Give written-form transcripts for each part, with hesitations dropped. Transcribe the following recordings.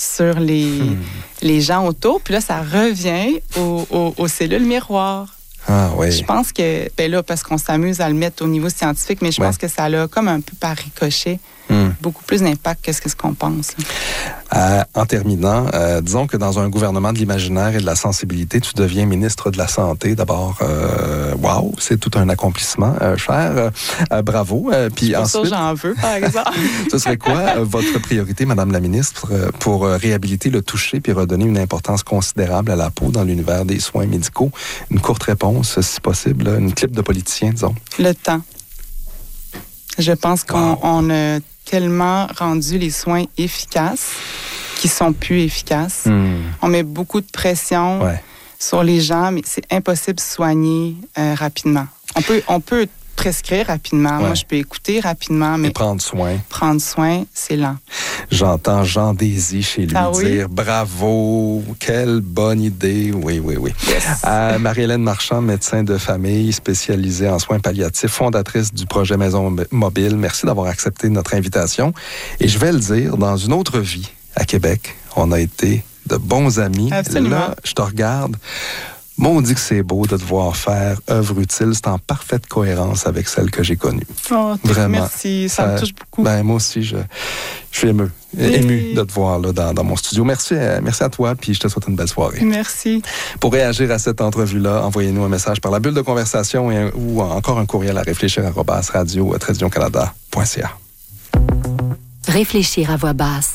sur les gens autour. Puis là, ça revient aux cellules miroirs. Ah oui. Je pense que, là, parce qu'on s'amuse à le mettre au niveau scientifique, mais je pense que ça a comme un peu par ricochet beaucoup plus d'impact que ce qu'on pense. En terminant, disons que dans un gouvernement de l'imaginaire et de la sensibilité, tu deviens ministre de la Santé. D'abord, wow, c'est tout un accomplissement, cher. Bravo. Puis ensuite, ça, j'en veux, par exemple. Ce serait quoi votre priorité, Madame la ministre, pour réhabiliter le toucher puis redonner une importance considérable à la peau dans l'univers des soins médicaux? Une courte réponse, si possible, une clip de politicien, disons. Le temps. Je pense qu'on a tellement rendu les soins efficaces qui sont plus efficaces. On met beaucoup de pression sur les gens, mais c'est impossible de soigner rapidement. On peut prescrire rapidement. Moi, je peux écouter rapidement, mais prendre soin, c'est lent. J'entends Jean Désy chez lui dire « Bravo, quelle bonne idée! » Oui. Yes. Marie-Hélène Marchand, médecin de famille spécialisée en soins palliatifs, fondatrice du projet Maison Mobile. Merci d'avoir accepté notre invitation. Et je vais le dire, dans une autre vie, à Québec, on a été de bons amis. Absolument. Là, je te regarde. On dit que c'est beau de te voir faire œuvre utile. C'est en parfaite cohérence avec celle que j'ai connue. Oh, vraiment. Merci, ça me touche beaucoup. Moi aussi, je suis ému de te voir là, dans mon studio. Merci à toi, puis je te souhaite une belle soirée. Merci. Pour réagir à cette entrevue-là, envoyez-nous un message par la bulle de conversation ou encore un courriel à réfléchir@radio-canada.ca. Réfléchir à voix basse.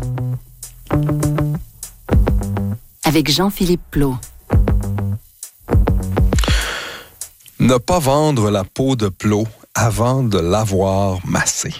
Avec Jean-Philippe Plot. Ne pas vendre la peau de Plot avant de l'avoir massée.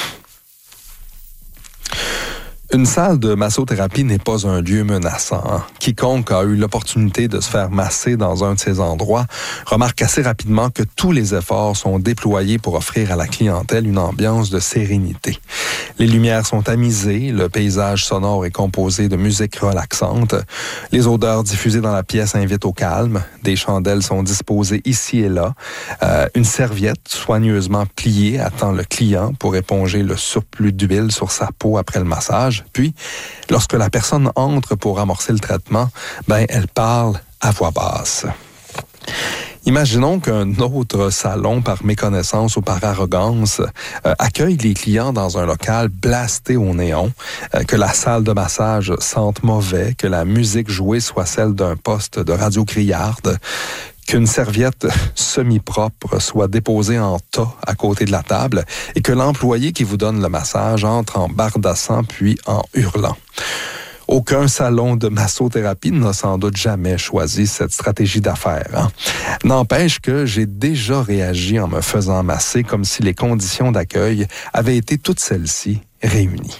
Une salle de massothérapie n'est pas un lieu menaçant. Quiconque a eu l'opportunité de se faire masser dans un de ces endroits remarque assez rapidement que tous les efforts sont déployés pour offrir à la clientèle une ambiance de sérénité. Les lumières sont tamisées, le paysage sonore est composé de musique relaxante, les odeurs diffusées dans la pièce invitent au calme, des chandelles sont disposées ici et là, une serviette soigneusement pliée attend le client pour éponger le surplus d'huile sur sa peau après le massage. Puis, lorsque la personne entre pour amorcer le traitement, elle parle à voix basse. Imaginons qu'un autre salon, par méconnaissance ou par arrogance, accueille les clients dans un local blasté au néon, que la salle de massage sente mauvais, que la musique jouée soit celle d'un poste de radio criarde, qu'une serviette semi-propre soit déposée en tas à côté de la table et que l'employé qui vous donne le massage entre en bardassant puis en hurlant. Aucun salon de massothérapie n'a sans doute jamais choisi cette stratégie d'affaires. N'empêche que j'ai déjà réagi en me faisant masser comme si les conditions d'accueil avaient été toutes celles-ci réunies.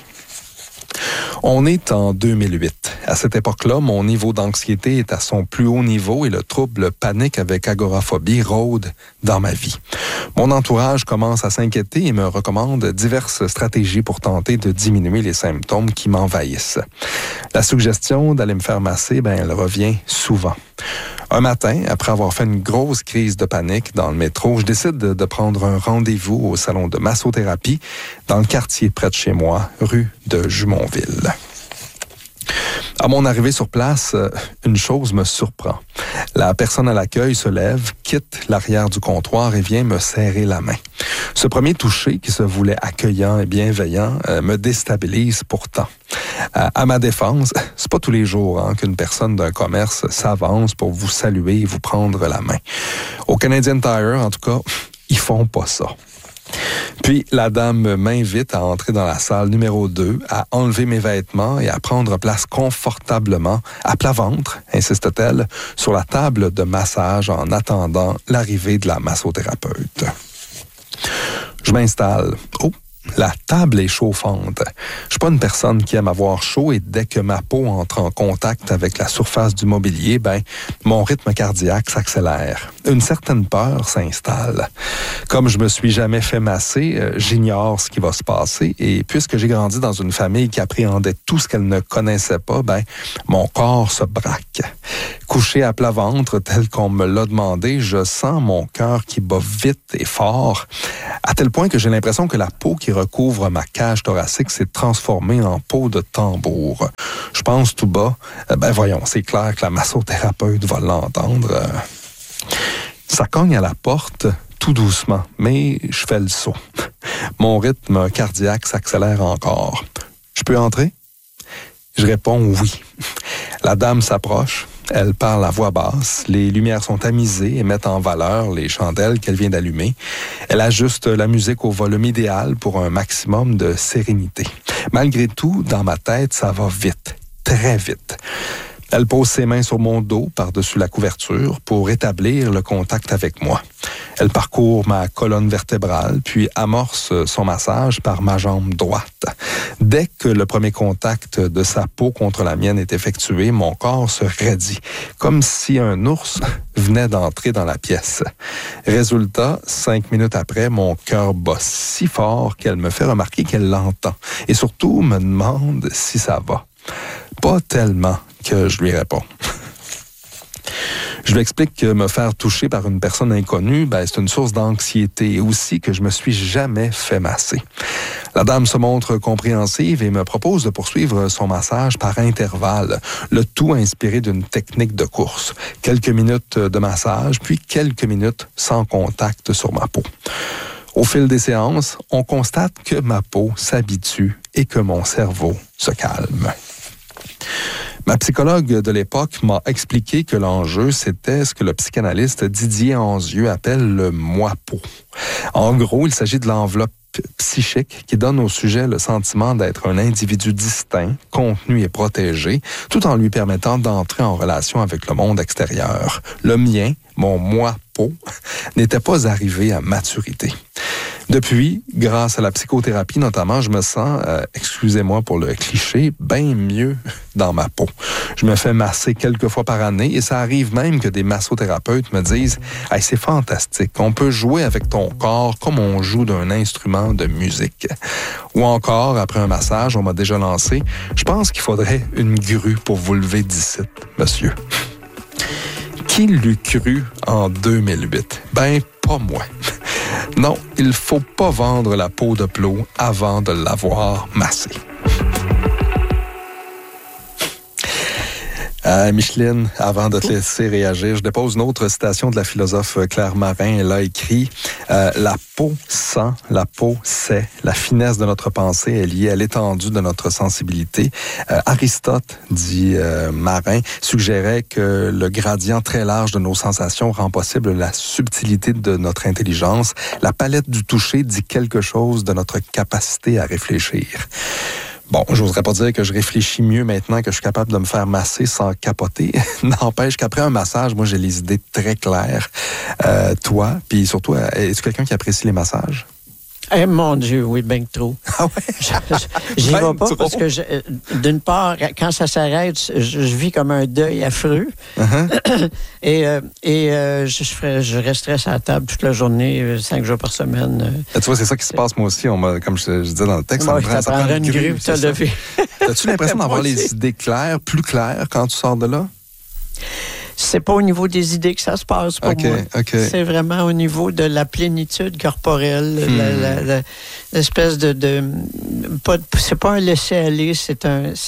On est en 2008. À cette époque-là, mon niveau d'anxiété est à son plus haut niveau et le trouble panique avec agoraphobie rôde dans ma vie. Mon entourage commence à s'inquiéter et me recommande diverses stratégies pour tenter de diminuer les symptômes qui m'envahissent. La suggestion d'aller me faire masser, elle revient souvent. Un matin, après avoir fait une grosse crise de panique dans le métro, je décide de prendre un rendez-vous au salon de massothérapie dans le quartier près de chez moi, rue de Jumonville. À mon arrivée sur place, une chose me surprend. La personne à l'accueil se lève, quitte l'arrière du comptoir et vient me serrer la main. Ce premier toucher, qui se voulait accueillant et bienveillant, me déstabilise pourtant. À ma défense, c'est pas tous les jours qu'une personne d'un commerce s'avance pour vous saluer et vous prendre la main. Au Canadian Tire, en tout cas, ils font pas ça. Puis, la dame m'invite à entrer dans la salle numéro 2, à enlever mes vêtements et à prendre place confortablement, à plat ventre, insiste-t-elle, sur la table de massage en attendant l'arrivée de la massothérapeute. Je m'installe. Oh! La table est chauffante. Je suis pas une personne qui aime avoir chaud et dès que ma peau entre en contact avec la surface du mobilier, mon rythme cardiaque s'accélère. Une certaine peur s'installe. Comme je me suis jamais fait masser, j'ignore ce qui va se passer et puisque j'ai grandi dans une famille qui appréhendait tout ce qu'elle ne connaissait pas, mon corps se braque. Couché à plat ventre, tel qu'on me l'a demandé, je sens mon cœur qui bat vite et fort, à tel point que j'ai l'impression que la peau qui recouvre ma cage thoracique s'est transformée en peau de tambour. pense tout bas, voyons, c'est clair que la massothérapeute va l'entendre. Ça cogne à la porte tout doucement, mais je fais le saut. Mon rythme cardiaque s'accélère encore. Je peux entrer? Je réponds oui. La dame s'approche. Elle parle à voix basse. Les lumières sont tamisées et mettent en valeur les chandelles qu'elle vient d'allumer. Elle ajuste la musique au volume idéal pour un maximum de sérénité. Malgré tout, dans ma tête, ça va vite, très vite. Elle pose ses mains sur mon dos par-dessus la couverture pour établir le contact avec moi. Elle parcourt ma colonne vertébrale, puis amorce son massage par ma jambe droite. Dès que le premier contact de sa peau contre la mienne est effectué, mon corps se raidit, comme si un ours venait d'entrer dans la pièce. Résultat, 5 minutes après, mon cœur bat si fort qu'elle me fait remarquer qu'elle l'entend et surtout me demande si ça va. Pas tellement que je lui réponds. Je lui explique que me faire toucher par une personne inconnue, c'est une source d'anxiété et aussi que je me suis jamais fait masser. La dame se montre compréhensive et me propose de poursuivre son massage par intervalles, le tout inspiré d'une technique de course. Quelques minutes de massage, puis quelques minutes sans contact sur ma peau. Au fil des séances, on constate que ma peau s'habitue et que mon cerveau se calme. Ma psychologue de l'époque m'a expliqué que l'enjeu, c'était ce que le psychanalyste Didier Anzieux appelle le moi-peau. En gros, il s'agit de l'enveloppe psychique qui donne au sujet le sentiment d'être un individu distinct, contenu et protégé, tout en lui permettant d'entrer en relation avec le monde extérieur. Le mien, mon moi-peau, n'était pas arrivé à maturité. Depuis, grâce à la psychothérapie notamment, je me sens, excusez-moi pour le cliché, bien mieux dans ma peau. Je me fais masser quelques fois par année et ça arrive même que des massothérapeutes me disent « Hey, c'est fantastique, on peut jouer avec ton corps comme on joue d'un instrument de musique. » Ou encore, après un massage, on m'a déjà lancé « Je pense qu'il faudrait une grue pour vous lever d'ici, monsieur. » Qui l'eût cru en 2008? Pas moi. Non, il faut pas vendre la peau de plot avant de l'avoir massée. Micheline, avant de te laisser réagir, je dépose une autre citation de la philosophe Claire Marin. Elle a écrit « La peau sent, la peau sait. La finesse de notre pensée est liée à l'étendue de notre sensibilité. » Aristote, dit Marin, suggérait que le gradient très large de nos sensations rend possible la subtilité de notre intelligence. La palette du toucher dit quelque chose de notre capacité à réfléchir. Bon, j'oserais pas dire que je réfléchis mieux maintenant que je suis capable de me faire masser sans capoter. N'empêche qu'après un massage, moi, j'ai les idées très claires. Toi, puis surtout, es-tu quelqu'un qui apprécie les massages? Eh, mon Dieu, oui, bien que trop. Ah ouais? J'y vais pas parce que, d'une part, quand ça s'arrête, je vis comme un deuil affreux. Uh-huh. et je resterai sur la table toute la journée, 5 jours par semaine. Tu vois, c'est ça qui se passe moi aussi. Comme je disais dans le texte, ça prendrait une grue pour te lever. As-tu l'impression d'avoir les idées claires, plus claires quand tu sors de là? C'est pas au niveau des idées que ça se passe pour moi. Okay. C'est vraiment au niveau de la plénitude corporelle, l'espèce c'est pas un laisser-aller, c'est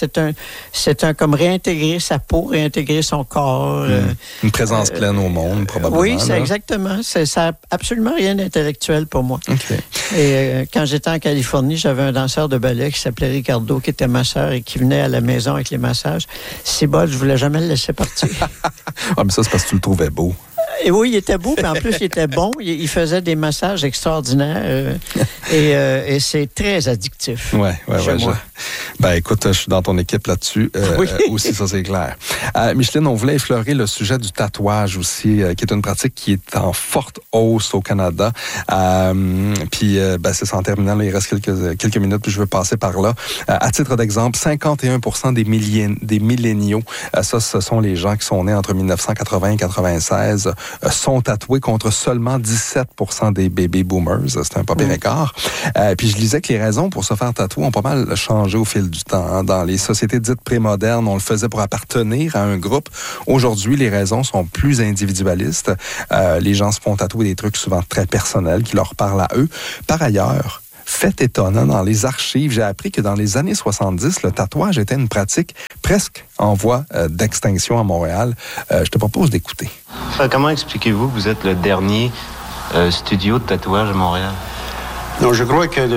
un comme réintégrer sa peau, réintégrer son corps. Une présence pleine au monde, probablement. Oui, c'est exactement. Ça n'a absolument rien d'intellectuel pour moi. Okay. Et quand j'étais en Californie, j'avais un danseur de ballet qui s'appelait Ricardo, qui était masseur et qui venait à la maison avec les massages. C'est bol, je voulais jamais le laisser partir. Ah, mais ça, c'est parce que tu le trouvais beau. Et oui, il était beau, mais en plus, il était bon. Il faisait des massages extraordinaires et c'est très addictif. Oui. Écoute, je suis dans ton équipe là-dessus. Oui. Aussi, ça, c'est clair. Micheline, on voulait effleurer le sujet du tatouage aussi, qui est une pratique qui est en forte hausse au Canada. Puis, c'est ça, en terminant, là, il reste quelques minutes, puis je veux passer par là. À titre d'exemple, 51% des milléniaux, ça, ce sont les gens qui sont nés entre 1980 et 1996, sont tatoués contre seulement 17% des baby boomers. C'est un pas pire écart. Puis je lisais que les raisons pour se faire tatouer ont pas mal changé au fil du temps. Hein. Dans les sociétés dites prémodernes, on le faisait pour appartenir à un groupe. Aujourd'hui, les raisons sont plus individualistes. Les gens se font tatouer des trucs souvent très personnels qui leur parlent à eux. Par ailleurs, Fait étonnant, dans les archives, j'ai appris que dans les années 70, le tatouage était une pratique presque en voie d'extinction à Montréal. Je te propose d'écouter. Comment expliquez-vous que vous êtes le dernier studio de tatouage à Montréal? Non, je crois que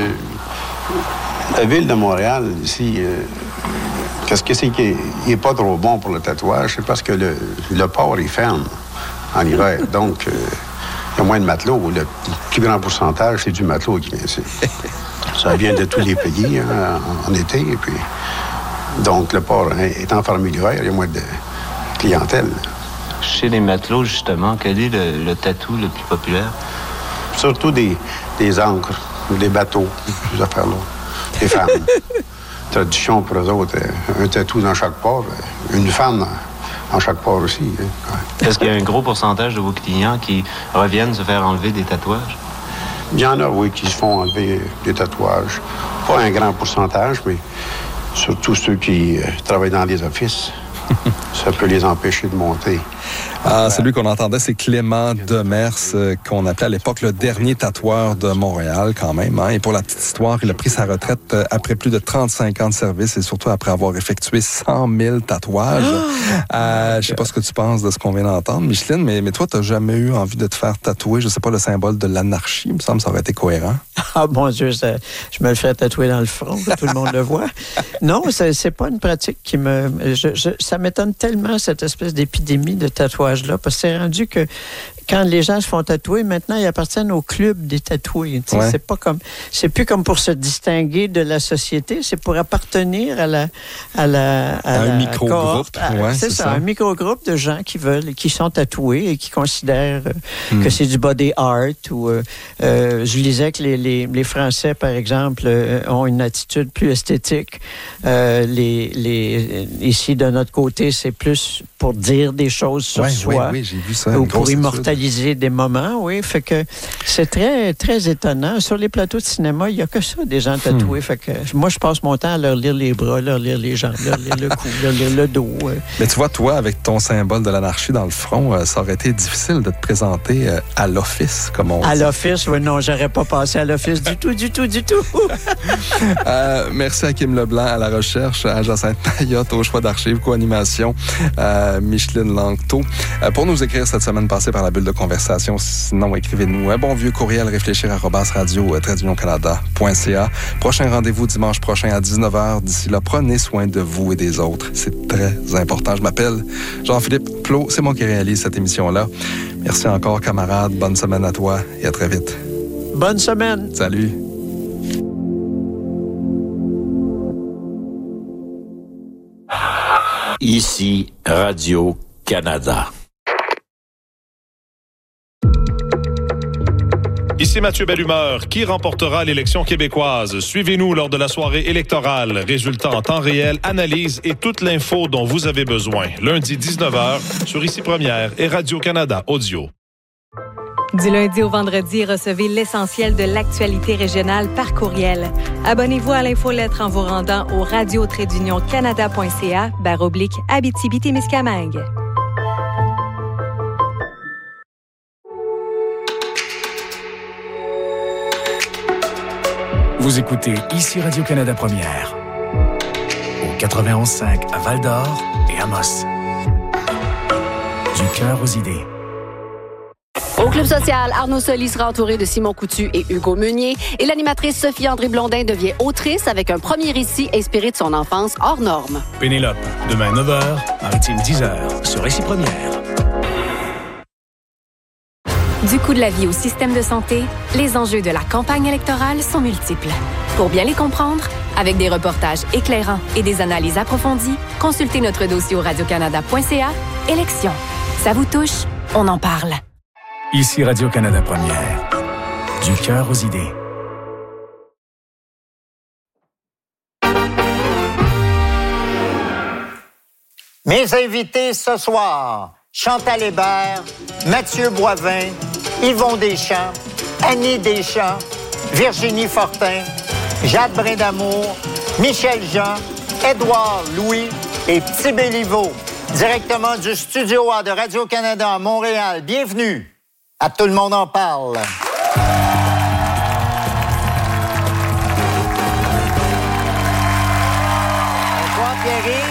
la ville de Montréal, ici, qu'est-ce que c'est qui n'est pas trop bon pour le tatouage? C'est parce que le port est ferme en hiver. Donc, il y a moins de matelots. Le plus grand pourcentage, c'est du matelot qui vient ici. Ça vient de tous les pays en été. Et puis, donc, le port étant fermé l'hiver, il y a moins de clientèle. Chez les matelots, justement, quel est le tatou le plus populaire? Surtout des ancres, des bateaux, ces affaires-là. Les femmes. Tradition pour eux autres, un tatou dans chaque port, une femme dans chaque port aussi. Ouais. Est-ce qu'il y a un gros pourcentage de vos clients qui reviennent se faire enlever des tatouages? Il y en a, oui, qui se font enlever des tatouages. Pas un grand pourcentage, mais surtout ceux qui travaillent dans les offices. Ça peut les empêcher de monter. Celui qu'on entendait, c'est Clément Demers, qu'on appelait à l'époque le dernier tatoueur de Montréal, quand même. Hein? Et pour la petite histoire, il a pris sa retraite après plus de 35 ans de service et surtout après avoir effectué 100 000 tatouages. Je sais pas ce que tu penses de ce qu'on vient d'entendre, Micheline, mais toi, t'as jamais eu envie de te faire tatouer, je sais pas, le symbole de l'anarchie? Il me semble que ça aurait été cohérent. Ah, mon Dieu, je me le ferais tatouer dans le front, que tout le monde le voit. Non, c'est pas une pratique qui me... ça m'étonne tellement, cette espèce d'épidémie de tatouage-là, parce que c'est rendu que quand les gens se font tatouer, maintenant, ils appartiennent au club des tatoués. Ouais. C'est plus comme pour se distinguer de la société, c'est pour appartenir à un micro-groupe. C'est ça, un micro-groupe de gens qui sont tatoués et qui considèrent que c'est du body art. Ou je lisais que les Français, par exemple, ont une attitude plus esthétique. Ici, de notre côté, c'est plus pour dire des choses sur soi. Oui, j'ai vu ça. Ou pour immortaliser des moments, oui. Fait que c'est très, très étonnant. Sur les plateaux de cinéma, il n'y a que ça, des gens tatoués. Fait que moi, je passe mon temps à leur lire les bras, leur lire les jambes, leur lire le cou, leur lire le dos. Mais tu vois, toi, avec ton symbole de l'anarchie dans le front, ça aurait été difficile de te présenter à l'office, comme on dit. À l'office, oui, non, j'aurais pas passé à l'office du tout. Merci à Kim Leblanc à la recherche, à Jacinthe Mayotte au choix d'archives, co-animation, Micheline Langto. Pour nous écrire cette semaine passée par la bulle de conversation, sinon écrivez-nous un bon vieux courriel réfléchir@radio-canada.ca. Prochain rendez-vous dimanche prochain à 19h. D'ici là, prenez soin de vous et des autres. C'est très important. Je m'appelle Jean-Philippe Plot. C'est moi qui réalise cette émission-là. Merci encore, camarades. Bonne semaine à toi et à très vite. Bonne semaine. Salut. Ici, Radio-Canada. Ici Mathieu Bellumeur. Qui remportera l'élection québécoise? Suivez-nous lors de la soirée électorale. Résultats en temps réel, analyse et toute l'info dont vous avez besoin. Lundi 19h sur Ici Première et Radio-Canada Audio. Du lundi au vendredi, recevez l'essentiel de l'actualité régionale par courriel. Abonnez-vous à l'infolettre en vous rendant au radio-canada.ca/Abitibi-Témiscamingue. Vous écoutez Ici Radio-Canada Première, au 91.5 à Val-d'Or et Amos. Du cœur aux idées. Au Club social, Arnaud Soli sera entouré de Simon Coutu et Hugo Meunier et l'animatrice Sophie-André Blondin devient autrice avec un premier récit inspiré de son enfance hors norme. Pénélope, demain 9h, Maritime 10h, sur Ici Première. Du coût de la vie au système de santé, les enjeux de la campagne électorale sont multiples. Pour bien les comprendre, avec des reportages éclairants et des analyses approfondies, consultez notre dossier au radiocanada.ca. Élections. Ça vous touche? On en parle. Ici Radio-Canada Première. Du cœur aux idées. Mes invités ce soir, Chantal Hébert, Mathieu Boivin, Yvon Deschamps, Annie Deschamps, Virginie Fortin, Jade Brindamour, Michel Jean, Édouard Louis et Petit Béliveau, directement du Studio A de Radio-Canada à Montréal. Bienvenue à Tout le monde en parle. Valérie.